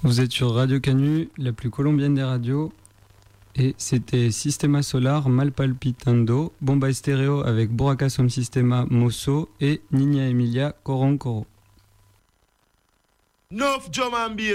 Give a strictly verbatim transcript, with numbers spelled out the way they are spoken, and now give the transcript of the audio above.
Vous êtes sur Radio Canu, la plus colombienne des radios. Et c'était Sistema Solar Mal Palpitando, Bomba Estéreo avec Buraca Som Sistema Mosso et Niña Emilia Coron Coro. Enough drum and bass.